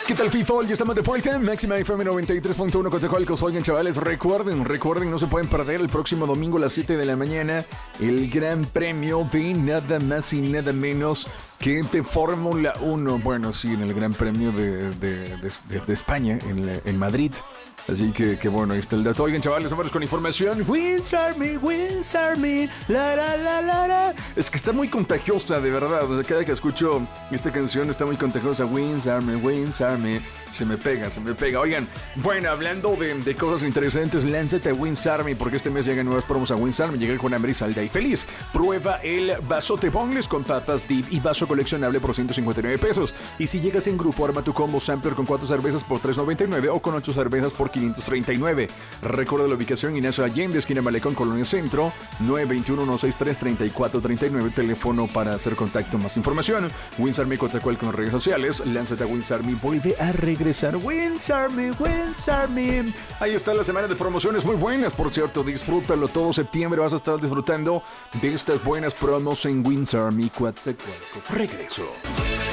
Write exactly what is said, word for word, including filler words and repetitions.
¿Qué tal, FIFA? Ya estamos de vuelta. Máxima F M noventa y tres punto uno Coatzacoalcos. Oigan, chavales, recuerden, recuerden, no se pueden perder el próximo domingo a las siete de la mañana el Gran Premio de nada más y nada menos que de Fórmula uno. Bueno, sí, en el Gran Premio de, de, de, de, de España, en, en Madrid. Así que, que bueno, ahí está el dato. Oigan, chavales, vamos con información. Wins Army, Wins Army, la la la la la. Es que está muy contagiosa, de verdad. O sea, cada que escucho esta canción está muy contagiosa. Wins Army, Wins Army. Se me pega, se me pega. Oigan, bueno, hablando de, de cosas interesantes, lánzate a Wins Army porque este mes llegan nuevas promos a Wins Army. Llega con hambre y salda y feliz. Prueba el vasote boneless con papas dip y vaso coleccionable por ciento cincuenta y nueve pesos. Y si llegas en grupo, arma tu combo sampler con cuatro cervezas por tres noventa y nueve o con ocho cervezas por quinientos treinta y nueve. Recuerda la ubicación: Ignacio Allende, esquina Malecón, Colonia Centro, nueve dos uno, uno seis tres, tres cuatro tres nueve. Teléfono para hacer contacto. Más información: Wins Army Coatzacoalcos con redes sociales. Lánzate a Wins Army, vuelve a regresar. Wins Army, Wins Army. Ahí está la semana de promociones muy buenas, por cierto. Disfrútalo todo septiembre. Vas a estar disfrutando de estas buenas promos en Wins Army Coatzacoalcos. Regreso.